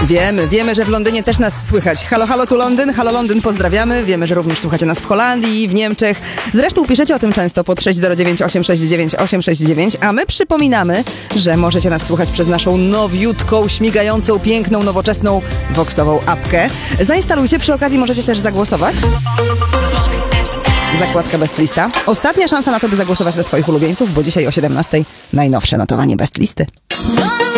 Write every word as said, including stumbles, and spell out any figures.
Wiemy, wiemy, że w Londynie też nas słychać. Halo, halo, tu Londyn, halo Londyn, pozdrawiamy. Wiemy, że również słuchacie nas w Holandii, w Niemczech. Zresztą piszecie o tym często pod sześć zero dziewięć osiem sześć dziewięć osiem sześć dziewięć, a my przypominamy, że możecie nas słuchać przez naszą nowiutką, śmigającą, piękną, nowoczesną Voxową apkę. Zainstalujcie, przy okazji możecie też zagłosować. Zakładka Best Lista. Ostatnia szansa na to, by zagłosować dla swoich ulubieńców, bo dzisiaj o siedemnastej najnowsze notowanie Best Listy.